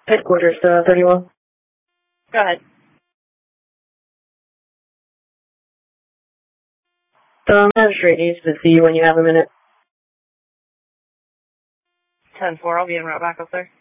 Headquarters, 31. Go ahead. The magistrate needs to see you when you have a minute. 10-4, I'll be en route back up there.